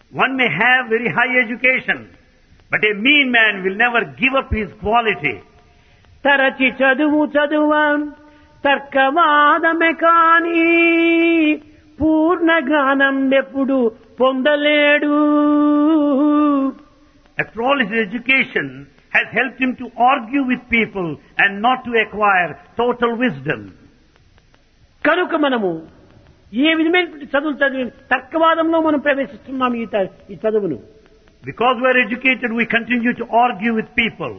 One may have very high education, but a mean man will never give up his quality. తరచి చదువు చదువాం తర్కవాదమే కాని పూర్ణ జ్ఞానం ఎప్పుడు పొందలేడు. After all, his education has helped him to argue with people and not to acquire total wisdom. కనుక మనము ఏ విధమైనటువంటి చదువులు చదివి తర్కవాదంలో మనం ప్రవేశిస్తున్నాం ఈ చదువును. Because we are educated, we continue to argue with people.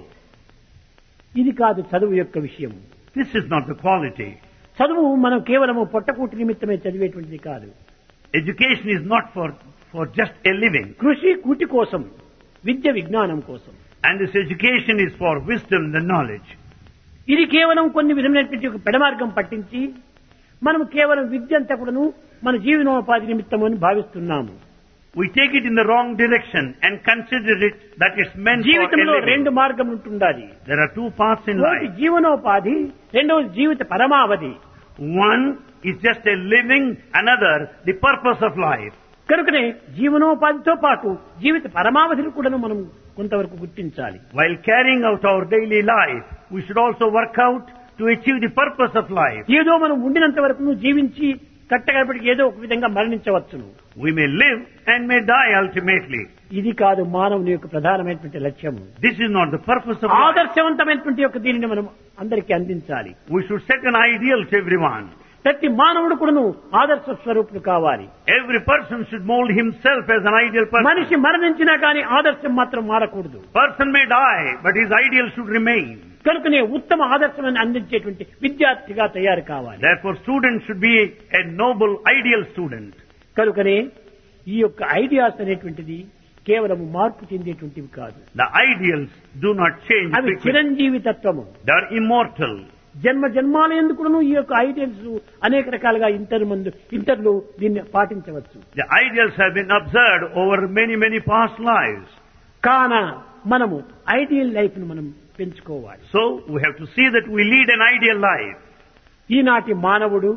ఇది కాదు చదువు యొక్క విషయం. This is not the quality. చదువు మనం కేవలము పొట్టకూటి నిమిత్తమే చదివేటువంటిది కాదు. Education is not for just a living. కృషి కూటి కోసం, విద్య విజ్ఞానం కోసం. And this education is for wisdom and knowledge. ఇది కేవలం కొన్ని విధమైనటువంటి ఒక పెడమార్గం పట్టించి మనం కేవలం విద్య అంతా కూడాను మన జీవనోపాధి నిమిత్తము అని భావిస్తున్నాము. We take it in the wrong direction and consider it that it's meant for a జీవితంలో living. రెండు మార్గం ఉంటుండాలి. There are two paths in ఒకటి life. జీవనోపాధి, రెండవది జీవిత పరమావధి. One is just a living, another the purpose of life. కనుకనే జీవనోపాధితో పాటు జీవిత పరమావధిని కూడా మనం కొంతవరకు గుర్తించాలి. While carrying out our daily life, we should also work out to achieve the purpose of life. ఏదో మనం ఉండినంత వరకు జీవించి కట్టగడపటికి ఏదో ఒక విధంగా మరణించవచ్చును. We may live and may die ultimately. ఇది కాదు మానవుని యొక్క ప్రధానమైనటువంటి లక్ష్యము. This is not the purpose of life. ఆదర్శవంతమైనటువంటి యొక్క దీనిని మనం అందరికీ అందించాలి. We should set an ideal to everyone. ప్రతి మానవుడు కూడాను ఆదర్శ స్వరూపుడు కావాలి. Every person should mold himself as an ideal person. మనిషి మరణించినా కానీ ఆదర్శం మాత్రం మారకూడదు. Person may die, but his ideal should remain. కనుకనే ఉత్తమ ఆదర్శమని అందించేటువంటి విద్యార్థిగా తయారు కావాలి. Therefore, students should be a noble, ideal student. కనుకనే ఈ యొక్క ఐడియాస్ అనేటువంటిది కేవలం మార్పు చెందేటువంటివి కాదు. The ideals do not change అవి quickly. చిరంజీవి తత్వము. They are immortal. జన్మ జన్మాల ఎందుకును ఈ యొక్క ఐడియల్స్ అనేక రకాలుగా ఇంటర్లు దీన్ని పాటించవచ్చు. The ideals have been observed over many, many past lives. కాన మనము ఐడియల్ లైఫ్ ను మనం పెంచుకోవాలి. So, we have to see that we lead an ideal life. ఈనాటి మానవుడు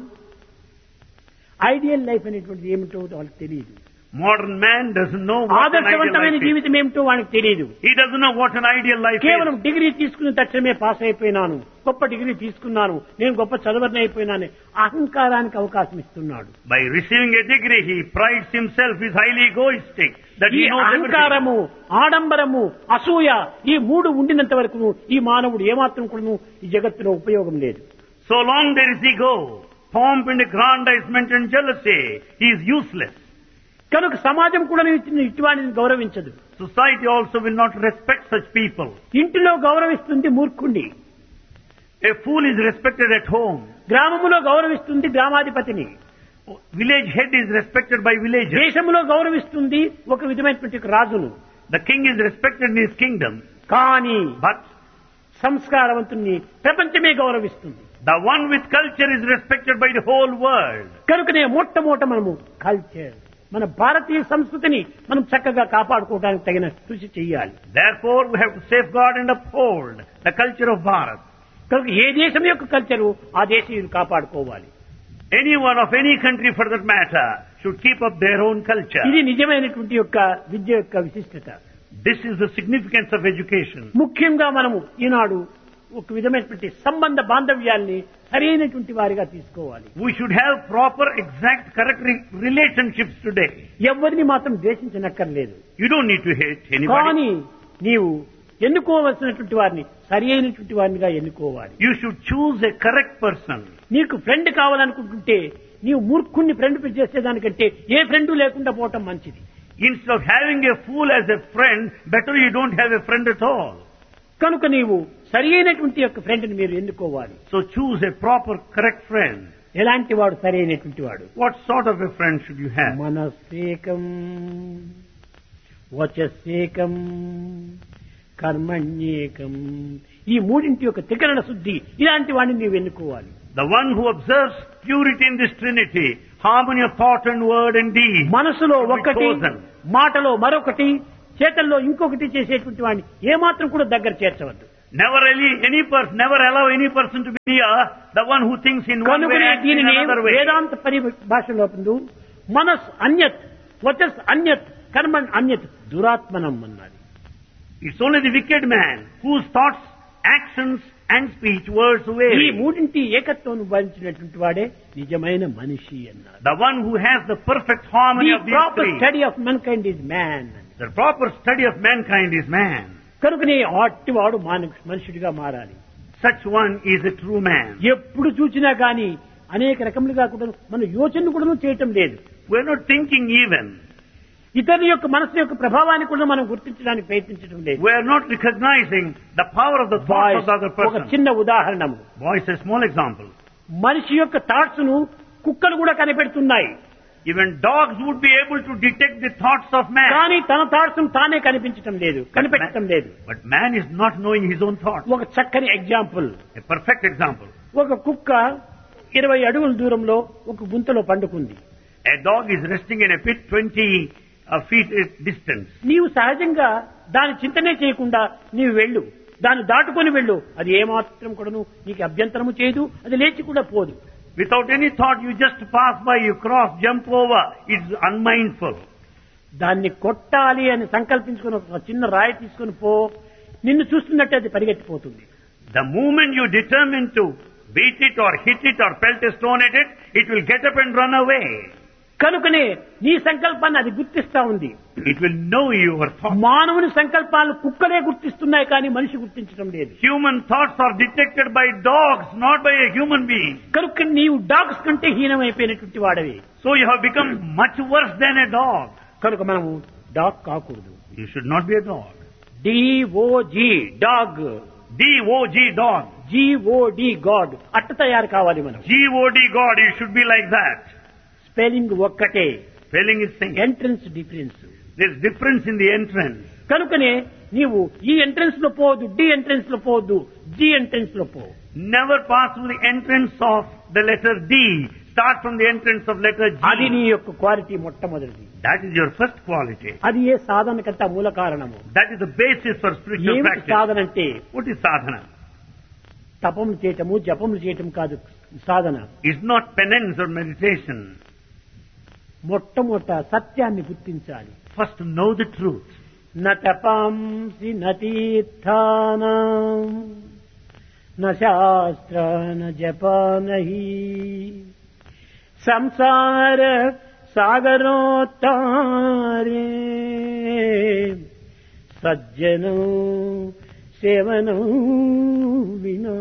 ఐడియల్ లైఫ్ అనేటువంటిది ఏమిటో వాళ్ళకి తెలియదు. Modern man doesn't know what an ideal ఆదర్శవంతమైన life is. జీవితం ఏమిటో వానికి తెలియదు. He doesn't know what an ideal life కేవలం is. డిగ్రీ తీసుకున్న తక్షణమే పాస్ అయిపోయినాను, గొప్ప డిగ్రీ తీసుకున్నాను, నేను గొప్ప చదవరని అయిపోయినాను అహంకారానికి అవకాశం ఇస్తున్నాడు. By receiving a degree, he prides himself, is highly egoistic, that ఈ he knows everything. అహంకారము, ఆడంబరము, అసూయ ఈ మూడు ఉండినంత వరకు ఈ మానవుడు ఏమాత్రం కూడా ఈ జగత్తులో ఉపయోగం లేదు. So long there is ego, pomp and aggrandizement and jealousy, he is useless. కనుక సమాజం కూడా ఇటువంటిని గౌరవించదు. Society also will not respect such people. ఇంటిలో గౌరవిస్తుంది మూర్ఖుణ్ణి, A fool is respected at home. గ్రామములో గౌరవిస్తుంది గ్రామాధిపతిని, Village head is respected by villagers. దేశములో గౌరవిస్తుంది ఒక విధమైనటువంటి రాజును. The king is respected in his kingdom. కానీ But సంస్కారవంతుణ్ణి ప్రపంచమే గౌరవిస్తుంది. the one with culture is respected by the whole world. కనుకనే మొట్టమొదట మనము కల్చర్, మన భారతీయ సంస్కృతిని మనం చక్కగా కాపాడుకోవడానికి తగిన కృషి చేయాలి. Therefore, we have to safeguard and uphold the culture of Bharat. కనుక ఏ దేశం యొక్క కల్చరు ఆ దేశీయులు కాపాడుకోవాలి. Anyone of any country for that matter should keep up their own culture. ఇది నిజమైనటువంటి యొక్క విద్య యొక్క విశిష్టత. This is the significance of education. ముఖ్యంగా మనము ఈనాడు ఒక విధమైనటువంటి సంబంధ బాంధవ్యాల్ని సరైనటువంటి వారిగా తీసుకోవాలి. We should have proper, exact, correct relationships today. ఎవరిని మాత్రం ద్వేషించనక్కర్లేదు. You don't need to hate anybody. కానీ నీవు ఎన్నుకోవలసినటువంటి వారిని సరి అయినటువంటి వారినిగా ఎన్నుకోవాలి. You should choose a correct person. నీకు ఫ్రెండ్ కావాలనుకుంటుంటే నీవు మూర్ఖుణ్ణి ఫ్రెండ్ చేసేదానికంటే ఏ ఫ్రెండ్ లేకుండా పోవటం మంచిది. Instead of having a fool as a friend, better you don't have a friend at all. కనుక నీవు సరి అయినటువంటి యొక్క ఫ్రెండ్ ని మీరు ఎన్నుకోవాలి. So choose a proper, correct friend. ఎలాంటి వాడు సరి అయినటువంటి వాడు? What sort of a friend should you have? మనస్సేకం, వచస్సేకం, కర్మణ్యేకం, ఈ మూడింటి యొక్క త్రికరణ శుద్ధి ఇలాంటి వాడిని నీవు ఎన్నుకోవాలి. The one who observes purity in this Trinity, harmony of thought and word and deed. మనసులో should be ఒకటి, chosen. మాటలో మరొకటి, చేతల్లో ఇంకొకటి చేసేటువంటి వాడిని ఏమాత్రం కూడా దగ్గర చేర్చవద్దు. Never allow any person to be near the one who thinks in one way కనుకనే and in దీనిని another way. వేదాంత పరిభాషలో మనస్ అన్యత్, వచస్ అన్యత్, కర్మణ్ అన్యత్ దురాత్మనం అన్నది. It's only the wicked man whose thoughts, actions and speech, words ఈ vary. మూడింటి ఏకత్వం భరించినటువంటి వాడే నిజమైన మనిషి అన్నారు. The one who has the perfect harmony the of these proper three. Study of మెన్కైండ్ is man. The proper study of mankind is man. కనుకనే అట్టివాడు మనుషుడిగా మారాలి. Such one is a true man. ఎప్పుడు చూసినా గాని అనేక రకములుగా కూడా మన యోచన కూడా చేయటం లేదు. We're not thinking even. ఇతరుల యొక్క మనసు యొక్క ప్రభావాన్ని కూడా మనం గుర్తించడానికి ప్రయత్నించడం లేదు. We're not recognizing the power of the thoughts of the other ఒక person. చిన్న ఉదాహరణము. Boys, a small example. మనిషి యొక్క థాట్స్ ను కుక్కలు కూడా కనిపెడుతున్నాయి. Even dogs would be able to detect the thoughts of man. కానీ తన థాట్స్ తానే కనిపించటం లేదు, కనిపెట్టడం లేదు. But man is not knowing his own thoughts. ఒక చక్కని ఎగ్జాంపుల్. A perfect example. ఒక కుక్క 20 అడుగుల దూరంలో ఒక గుంతలో పండుకుంది. A dog is resting in a pit 20 feet distance. నీవు సహజంగా దాని చింతనే చేయకుండా నీవు వెళ్ళు, దాన్ని దాటుకొని వెళ్ళు, అది ఏమాత్రం కూడాను నీకు అభ్యంతరము చేయదు, అది లేచి కూడా పోదు. Without any thought, you just pass by, you cross, jump over. It's unmindful. దాన్ని కొట్టాలి అని సంకల్పించుకుని ఒక చిన్న రాయి తీసుకుని పో, నిన్ను చూస్తున్నట్టు అది పరిగెత్తిపోతుంది. The moment you determine to beat it or hit it or pelt a stone at it, it will get up and run away. కనుకనే నీ సంకల్పాన్ని అది గుర్తిస్తా ఉంది. It will know your thoughts. మానవుని సంకల్పాలను కుక్కలే గుర్తిస్తున్నాయి కానీ మనిషి గుర్తించడం లేదు. Human thoughts are detected by dogs, not by a human being. కనుక నీవు డాగ్స్ కంటే హీనమైపోయినటువంటి వాడవి. So you have become much worse than a dog. కనుక మనము డాగ్ కాకూడదు. You should not be a dog. DOG dog, DOG dog. GOD God అట్ట తయారు కావాలి మనం. GOD God, you should be like that. Spelling ఒక్కటే, Spelling is same. Entrance difference. There's difference in the entrance. కనుకనే నీవు ఈ entrance లో పోవద్దు, డి ఎంట్రన్స్ లో పోవద్దు, జి ఎంట్రన్స్ లో పో. Never pass through the entrance of the letter D. Start from the entrance of letter G. అది నీ యొక్క క్వాలిటీ మొట్టమొదటిది. That is your first quality. అది ఏ సాధనకంతా మూల కారణము. That is the basis for spiritual ఏమిటి practice. సాధన అంటే What is sadhana? తపములు చేయటము జపములు చేయటం కాదు సాధన. It's not penance or meditation. మొట్టమొదట సత్యాన్ని గుర్తించాలి. First know the truth. న తపాంసి న తీర్థానాం న శాస్త్ర న జపా నహి సంసార సాగరోత్తారే సజ్జనం సేవనం వినా.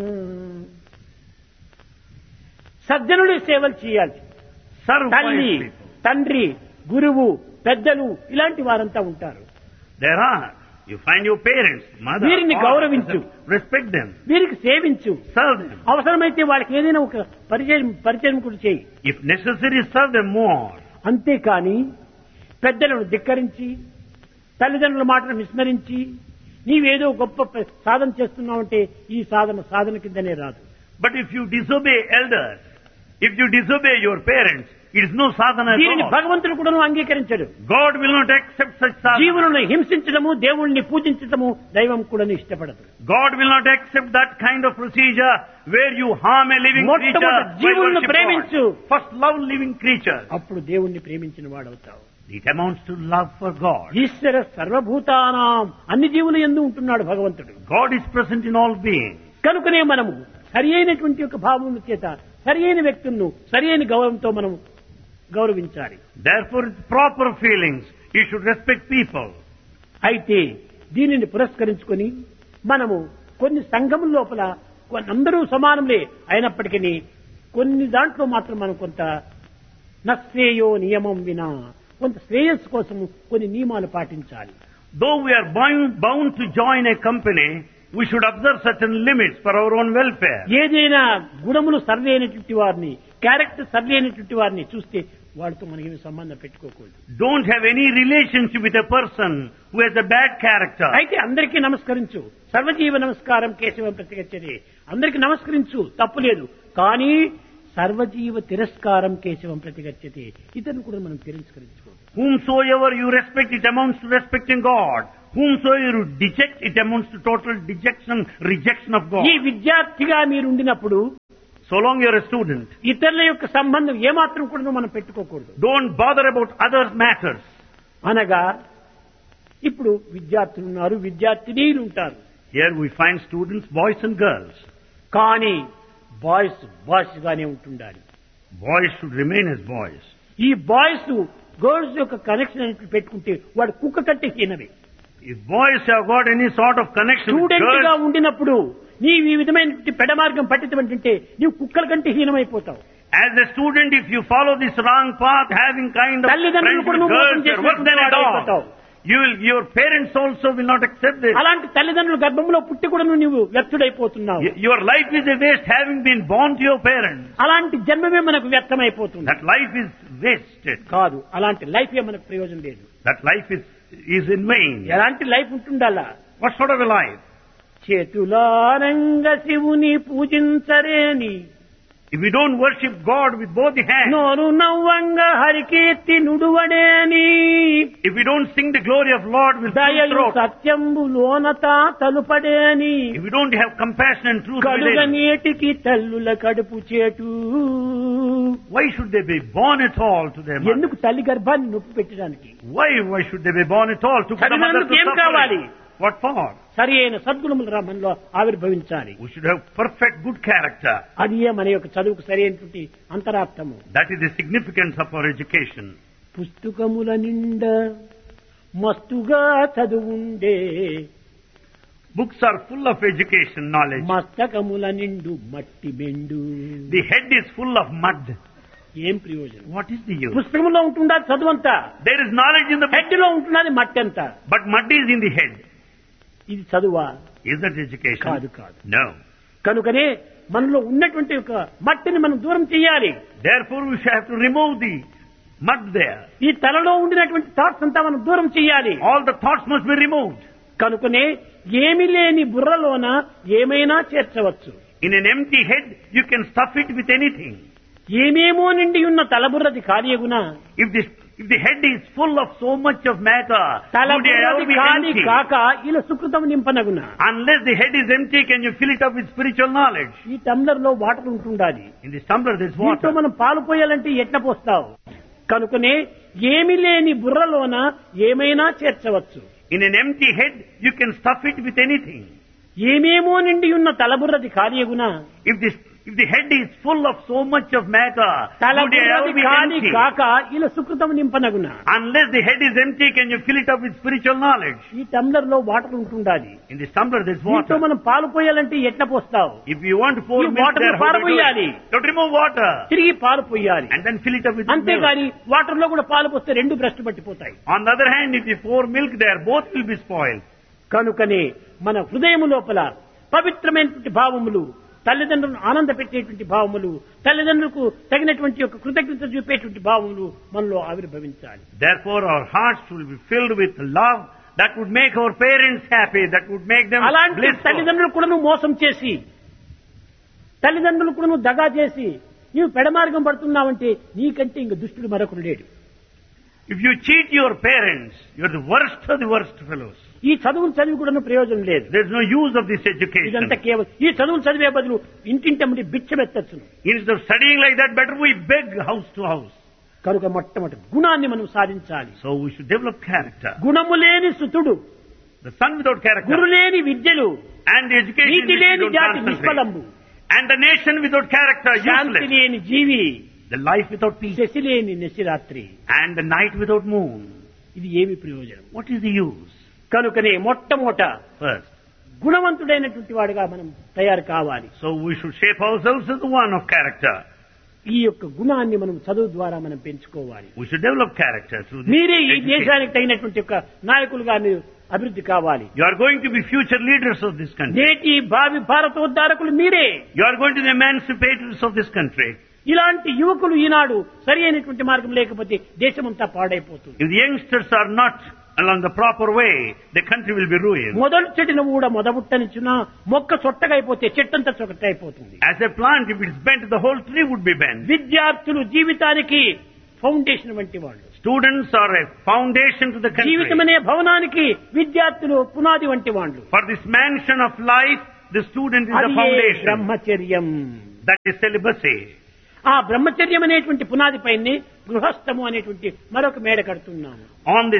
సజ్జనుడి సేవలు చేయాలి. Serve తల్లి, wise people. తండ్రి, గురువు, పెద్దలు ఇలాంటి వారంతా ఉంటారు. There are. You find your parents, mother, వీరిని father, గౌరవించు. respect them. వీరికి సేవించు. Serve them. అవసరమైతే వాళ్ళకి ఏదైనా ఒక పరిచయం కూడా చేయి. If necessary, serve them more. అంతేకాని పెద్దలను ధిక్కరించి తల్లిదండ్రుల మాటను విస్మరించి నీవేదో గొప్ప సాధన చేస్తున్నావంటే ఈ సాధన కిందనే రాదు. But if you disobey elders, if you disobey your parents, it is no sadhana at దీనిని all. భగవంతుడు కూడా అంగీకరించడు. God will not accept such sadhana. జీవులను హింసించడము, దేవుణ్ణి పూజించడము దైవం కూడా ఇష్టపడదు. God will not accept that kind of procedure where you harm a living creature. మొట్టమొదట by జీవులను worship ప్రేమించు. God. First love living creatures. అప్పుడు దేవుణ్ణి ప్రేమించిన వాడవుతావు. It amounts to love for God. ఈశ్వర సర్వభూతానాం అన్ని జీవులు యందు ఉంటున్నాడు భగవంతుడు. God is present in all beings. కనుకనే మనము సరి అయినటువంటి యొక్క భావముల చేత సరి అయిన వ్యక్తులను సరి అయిన గౌరవంతో మనం గౌరవించాలి. Therefore, with proper feelings, you should respect people. అయితే దీనిని పురస్కరించుకొని మనము కొన్ని సంఘముల లోపల అందరూ సమానములే అయినప్పటికీ కొన్ని దాంట్లో మాత్రం మనం కొంత నశ్రేయో నియమం వినా కొంత శ్రేయస్సు కోసం కొన్ని నియమాలు పాటించాలి. Though we are bound to join a company, we should observe certain limits for our own welfare. ఏదైనా గుణములు సరైనటువంటి వారిని, క్యారెక్టర్ సరైనటువంటి వారిని చూస్తే వాడితో మనకి సంబంధం పెట్టుకోకూడదు. Don't have any relationship with a person who has a bad character. అయితే అందరికీ నమస్కరించు. సర్వజీవ నమస్కారం కేశవం ప్రతిగచ్చది. అందరికీ నమస్కరించు, తప్పులేదు. కానీ సర్వజీవ తిరస్కారం కేశవం ప్రతిగచ్చతి. ఇతను కూడా మనం తిరస్కరించుకోవాలి. Whomsoever you respect, it amounts to respecting God. Whomsoever you deject, it amounts to total dejection, rejection of God. ఈ విద్యార్థిగా మీరు ఉండినప్పుడు So long you're a student, ఇతరుల యొక్క సంబంధం ఏమాత్రం కూడా మనం పెట్టుకోకూడదు. don't bother about other matters. అనగా ఇప్పుడు విద్యార్థులు ఉన్నారు, విద్యార్థినీలు ఉంటారు. Here we find students, boys and girls. కానీ బాయ్స్ గానే ఉంటుండాలి. Boys should remain as boys. ఈ బాయ్స్ గర్ల్స్ యొక్క కనెక్షన్ అనేది పెట్టుకుంటే వాడు కుక్క కంటే హీనమే. If boys have got any sort of connection with student గా girls, ఉండినప్పుడు నీవు ఈ విధమైన పెడమార్గం పట్టించమంటే నీవు కుక్కల కంటే హీనమైపోతావు. as a student, if you follow this wrong path, having kind of తల్లిదండ్రులు friends కూడా with నువ్వు మోసం girls, you're worse than a చేసిపోతావు. dog. Your parents also will not accept this. అలాంటి తల్లిదండ్రుల గర్భంలో పుట్టి కూడా నువ్వు వ్యర్థుడైపోతున్నావు. Your life is a waste having been born to your parents. అలాంటి జన్మమే మనకు వ్యర్థమైపోతుంది. That life is wasted. కాదు, అలాంటి లైఫ్ ఏ మనకు ప్రయోజనం లేదు. That life is in vain. ఎలాంటి life ఉంటుండాలా? What sort of a life? చేతులారంగ శివుని పూజించరేని, If we don't worship God with both the hands, నోరు నవ్వంగ Harikeerthi నుడువడేని, if we don't sing the glory of Lord with full దయయు throat, సత్యంబు లోనత తలుపడేని, if we don't have compassion and truth కలుగ within, నేటికి తల్లుల కడుపు చేటు. why should they be born at all to their mother? ఎందుకు తల్లి గర్భాన్ని నొప్పి పెట్టడానికి? Why should they be born at all to put the mother to తల్లిదండ్రులకు ఏం కావాలి? suffering? What for? సరి అయిన సద్గుణములు మనలో ఆవిర్భవించాలి. We should have perfect good character. అది మన యొక్క చదువుకు సరి అయినటువంటి అంతరార్థము. That is the significance of our education. పుస్తకముల నిండా మస్తుగా చదువుండే, Books are full of education knowledge. మస్తకముల నిండు మట్టి బెండు. The head is full of mud. ఏం ప్రయోజనం? What is the use? పుస్తకంలో ఉంటుందా చదువంతా, There is knowledge in the book, head లో ఉంటున్నది మట్టి అంతా. but mud is in the head. ఇది చదువా? Is that education? కాదు కాదు. No. కనుకనే మనలో ఉన్నటువంటి ఒక మట్టిని మనం దూరం చేయాలి. Therefore we shall have to remove the mud there. ఈ తలలో ఉండినటువంటి థాట్స్ అంతా మనం దూరం చేయాలి. All the thoughts must be removed. కనుకనే ఏమి లేని బుర్రలోన ఏమైనా చేర్చవచ్చు. In an empty head, you can stuff it with anything. ఏమేమో నిండి ఉన్న తలబుర్రది కార్యగుణ, If the head is full of so much of matter, would it ever తలబుర్రది be కాని empty? కాక ఇలా సుకృతం నింపనగున. Unless the head is empty, can you fill it up with spiritual knowledge? ఈ tumbler లో water ఉంటుండాలి. In this tumbler there is దీంతో water. మనం పాలు పోయాలంటే ఎట్లా పోస్తావు? కనుకనే ఏమి లేని బుర్రలోన ఏమైనా చేర్చవచ్చు. In an empty head, you can stuff it with anything. ఏమేమో నిండి ఉన్న తలబుర్రది కార్యగుణ, If the head is full of so much of matter, would it ever తలబుర్రది be కాని empty? కాక ఇలా సుకృతం నింపనగున. Unless the head is empty, can you fill it up with spiritual knowledge? ఈ tumbler లో water ఉంటుండాలి. In this tumbler there is దీంతో water. మనం పాలు పోయాలంటే ఎట్లా పోస్తావు? If you want to pour ఈ milk water there, ను how do you do పారబోయాలి. it? You have to remove water తిరిగి పాలు పోయాలి. and then fill it up with milk. అంతేగాని వాటర్ లో కూడా పాలు పోస్తే రెండు భ్రష్టు పట్టిపోతాయి. On the other hand, if you pour milk there, both will be spoiled. కనుకనే మన హృదయము లోపల పవిత్రమైనటువంటి భావములు, తల్లిదండ్రులను ఆనంద పెట్టేటువంటి భావములు, తల్లిదండ్రులకు తగినటువంటి యొక్క కృతజ్ఞత చూపేటువంటి భావములు మనలో ఆవిర్భవించాలి. Therefore, our hearts will be filled with love that would make our parents happy, that would make them అలాంటి blissful. తల్లిదండ్రులు కూడా నువ్వు మోసం చేసి, తల్లిదండ్రులు కూడా నువ్వు దగా చేసి నీవు పెడమార్గం పడుతున్నావంటే నీకంటే ఇంక దుష్టుడు మరొకడు లేడు. If you cheat your parents, you are the worst of the worst fellows. ఈ చదువులు చదివి కూడా ప్రయోజనం లేదు. There is no use of this education. ఇదంతా కేవలం ఈ చదువులు చదివే బదులు ఇంటింటమ్మడి బిచ్చమెత్తచ్చును. Instead of studying like that, better we beg house to house. కనుక మొట్టమొదటి గుణాన్ని మనం సాధించాలి. So we should develop character. గుణము లేని సుతుడు, The son without character గురు లేని విద్యలు, and the education NITI which you లేని don't జాతి concentrate. నిష్ఫలంబు, And the nation without character Shanti useless. లేని జీవి, The life without peace. Shashi లేని నిశిరాత్రి. And the night without moon. ఇది ఏమి ప్రయోజనం? What is the use? కనుకనే మొట్టమొదట First. గుణవంతుడైనటువంటి వాడుగా మనం తయారు కావాలి. So we should shape ourselves as the one of character. ఈ యొక్క గుణాన్ని మనం చదువు ద్వారా మనం పెంచుకోవాలి. We should develop character through this మీరే ఈ education. దేశానికి తగినటువంటి యొక్క నాయకులుగా మీరు అభివృద్ధి కావాలి. You are going to be future leaders of this country. నేటి భావి భారతోద్ధారకులు మీరే. You are going to be the emancipators of this country. ఇలాంటి యువకులు ఈనాడు సరి అయినటువంటి మార్గం లేకపోతే దేశమంతా పాడైపోతుంది. If the youngsters are not along the proper way, the country will be ruined. మొదలు చెట్టున కూడా మొదబుట్టనిచ్చిన మొక్క చొట్టగా అయిపోతే చెట్టంతా చొట్ట అయిపోతుంది. As a plant, if it is bent, the whole tree would be bent. విద్యార్థులు జీవితానికి ఫౌండేషన్ వంటి వాళ్ళు. Students are a foundation to the country. జీవితం అనే భవనానికి విద్యార్థులు పునాది వంటి వాళ్ళు. For this mansion of life, the student is the అది foundation. బ్రహ్మచర్యం. That is celibacy. ఆ బ్రహ్మచర్యం అనేటువంటి పునాది పైన గృహస్థము అనేటువంటి మరొక మేడ కడుతున్నాము. On this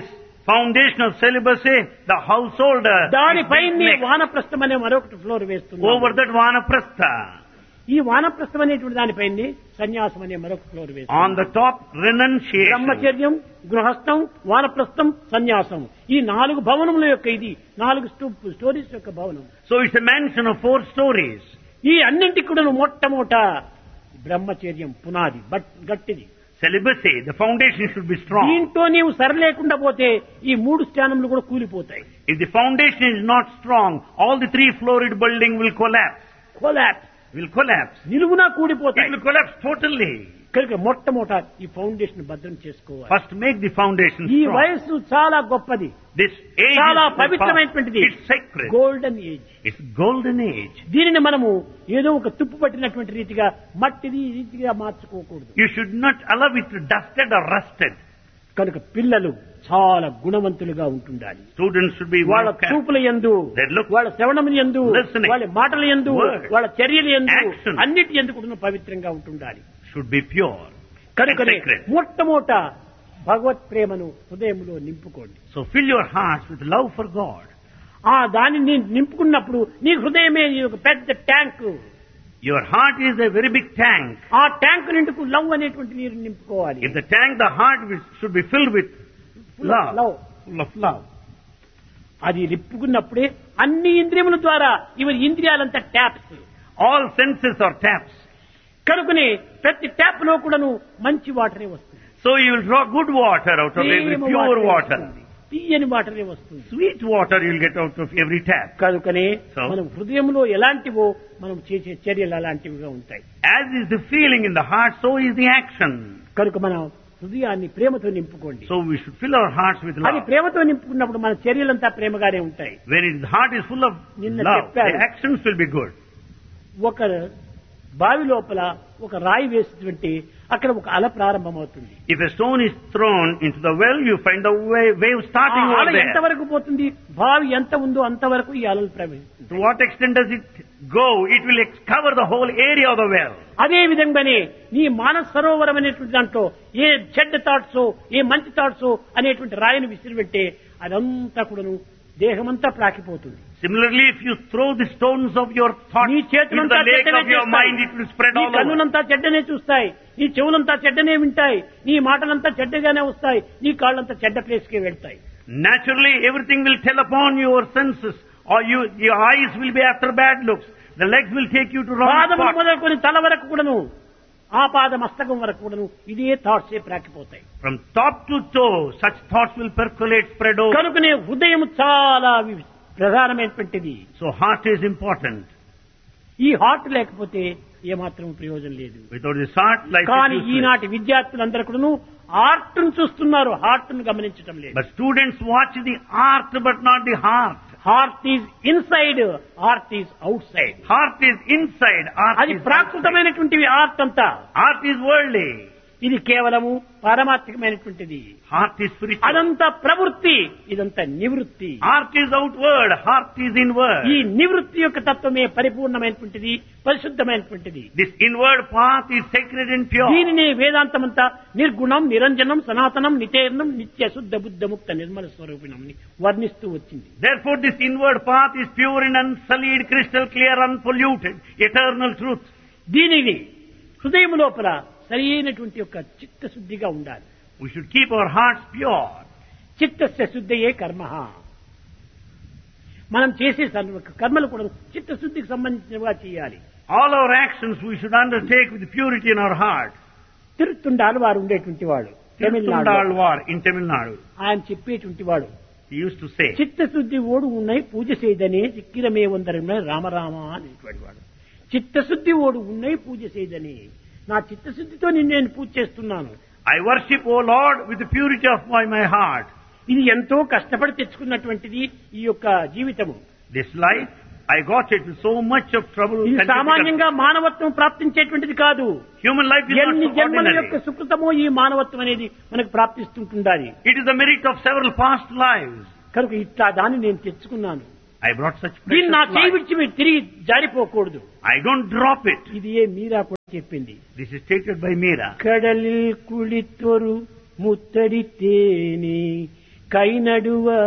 foundation of celibacy, the householder. దానిపైనే వానప్రస్థం అనే మరొకటి ఫ్లోర్ వేస్తుంది. Over that vanaprastha. ఈ వానప్రస్థం అనేటువంటి దానిపైనే సన్యాసం అనే మరొక ఫ్లోర్ వేస్తుంది. On the top, renunciation. బ్రహ్మచర్యం, గృహస్థం, వానప్రస్థం, సన్యాసం. ఈ 4 భవనముల యొక్క ఇది 4 స్టోరీస్ యొక్క భవనం. So it's a mansion of 4 stories. ఈ అన్నింటికి కూడా మొట్టమొదట బ్రహ్మచర్యం పునాది గట్టిది. Celibacy, the foundation should be strong. దీంతో నీవు సరిలేకుండా పోతే ఈ 3 స్థానములు కూడా కూలిపోతాయి. If the foundation is not strong, all the 3-floored building will collapse. నిలువునా It కూడిపోతాయి. will collapse totally. కనుక మొట్టమొదట ఈ ఫౌండేషన్ భద్రం చేసుకోవాలి. First make the foundation ఈ strong. వయస్సు చాలా గొప్పది, This age చాలా is పవిత్రమైనటువంటిది. it's sacred. Golden age. It's golden age. దీనిని మనము ఏదో ఒక తుప్పు పట్టినటువంటి రీతిగా మట్టిది ఈ రీతిగా మార్చుకోకూడదు. You should not allow it to dusted or rusted. కనుక పిల్లలు చాలా గుణవంతులుగా ఉంటుండాలి. Students should be వాళ్ళ well kept. చూపుల యందు, Their look, వాళ్ళ శ్రవణముల యందు, listening, వాళ్ళ మాటల యందు, word, వాళ్ళ చర్యల యందు, action, అన్నిటి యందు కూడా పవిత్రంగా ఉంటుండాలి. should be pure and కనుకనే sacred. మొట్టమొదట భగవత్ ప్రేమను హృదయంలో నింపుకోండి. So fill your hearts with love for God. ఆ దానిని నింపుకున్నప్పుడు నీ హృదయమే నీ ఒక పెద్ద tank. Your heart is a very big tank. ఆ ట్యాంక్ నిండుకు లవ్ అనేటువంటి నీరు నింపుకోవాలి. In the tank, the heart should be filled with love. Full of love. అది నింపుకున్నప్పుడే అన్ని ఇంద్రియముల ద్వారా ఇవి ఇంద్రియాలంతా taps. All senses are taps. కనుకనే ప్రతి ట్యాప్ లో కూడాను మంచి వాటరే వస్తుంది. So you will draw good water out of every Prema pure వాటరే water. వస్తుంది. తీయని వాటరే వస్తుంది. Sweet water you will get out of every tap. కనుకనే So? మనం హృదయంలో ఎలాంటివో మనం చేసే చర్యలు అలాంటివిగా ఉంటాయి. As is the feeling in the heart, so is the action. కనుక మనం హృదయాన్ని ప్రేమతో నింపుకోండి. So we should fill our hearts with అది love. ప్రేమతో నింపుకున్నప్పుడు మన చర్యలంతా ప్రేమగానే ఉంటాయి. When the heart is full of నిన్న love, చెప్పారు. the actions will be good. ఒక బావి లోపల ఒక రాయి వేస్తుంటే అక్కడ ఒక అల ప్రారంభమవుతుంది. If a stone is thrown into the well, you find the wave starting ఆ over అల there. ఎంతవరకు పోతుంది, బావి ఎంత ఉందో అంతవరకు ఈ అలలు ప్రవహిస్తుంది. To what extent does it go? It will cover the whole area of the well. అదే విధంగానే నీ మానస సరోవరం అనేటువంటి దాంట్లో ఏ చెడ్డ థాట్స్ ఏ మంచి థాట్స్ అనేటువంటి రాయిని విసిరిపెట్టే అదంతా కూడాను దేహమంతా ప్రాకిపోతుంది. Similarly, if you throw the stones of your thoughts నీ into చేతులంతా the lake చెడ్డనే of your mind, it will spread నీ all over. కన్నులంతా చెడ్డనే చూస్తాయి, నీ చెవులంతా చెడ్డనే వింటాయి, నీ మాటలంతా చెడ్డగానే వస్తాయి, నీ కాళ్ళంతా చెడ్డ ప్లేస్కే వెళ్తాయి. Naturally, everything will tell upon your senses, or your eyes will be after bad looks. The legs will take you to wrong పాదములు spots. మొదలుకొని తల వరకు కూడాను, ఆ పాద మస్తకం వరకు కూడాను ఇదే థాట్సే ప్రాకిపోతాయి. From top to toe, such thoughts will percolate, spread over. కనుకనే హృదయం చాలా ప్రధానమైనటువంటిది. So heart is important. ఈ హార్ట్ లేకపోతే ఏమాత్రం ప్రయోజనం లేదు. Without this heart, life కానీ is useless. ఈనాటి విద్యార్థులందరూ కూడాను ఆర్ట్ ను చూస్తున్నారు, హార్ట్ ను గమనించడం లేదు. But students watch the art, but not the heart. Heart is inside, heart is out side. Heart is inside, art అది is outside. ప్రాకృతమైనటువంటివి ఆర్ట్ అంతా. Art is worldly. ఇది కేవలము పారమార్థికమైనటువంటిది. Heart is spiritual. అదంతా ప్రవృత్తి, ఇదంతా నివృత్తి. Art is outward, heart is inward. ఈ నివృత్తి యొక్క తత్వమే పరిపూర్ణమైనటువంటిది, పరిశుద్ధమైనటువంటిది. This inward path is sacred and pure. దీనిని వేదాంతమంతా నిర్గుణం, నిరంజనం, సనాతనం, నితేర్ణం, నిత్య శుద్ధ బుద్ధ ముక్త నిర్మల స్వరూపిణం వర్ణిస్తూ వచ్చింది. Therefore this inward path is pure and unsullied, crystal clear, unpolluted, eternal truth. దీనిని హృదయం లోపల సరి అయినటువంటి యొక్క చిత్తశుద్ధిగా ఉండాలి. We should keep our hearts pure. చిత్తస్య శుద్ధయే కర్మ. మనం చేసే కర్మలు కూడా చిత్తశుద్ధికి సంబంధించినవిగా చేయాలి. All our actions we should undertake with purity in our heart. తిరుత్తుండాలు వారు ఉండేటువంటి వాడు Tamil Nadu, Tirthundalvar in Tamil Nadu. ఆయన చెప్పేటువంటి వాడు He used to say, చిత్తశుద్ధి ఓడు ఉన్నాయి పూజ చేయదనే చిక్కిరమే వందరమే రామరామ అనేటువంటి వాడు. చిత్తశుద్ధి ఓడు ఉన్నాయి పూజ చేయదని, నా చిత్తశుద్ధితో నేను పూజ చేస్తున్నాను. I worship, O Lord, with the purity of my heart. ఇది ఎంతో కష్టపడి తెచ్చుకున్నటువంటిది ఈ యొక్క జీవితము. This life, I got it with so much of trouble. ఇది and difficulty. సామాన్యంగా మానవత్వం ప్రాప్తించేటువంటిది కాదు. Human life is ఎన్ని not జన్మల ordinary. యొక్క సుకృతమో ఈ మానవత్వం అనేది మనకు ప్రాప్తిస్తుంటుండాలి. It is the merit of several past lives. కనుక ఇట్లా దాన్ని నేను తెచ్చుకున్నాను. I brought such దీన్ని precious నా చేయి life. విడిచి మీరు తిరిగి జారిపోకూడదు. I don't drop it. ఇది ఏ మీరా కూడా చెప్పింది. This is stated by Meera. కడలిల్ కుళితొరు ముత్తడి తేని కైనడువ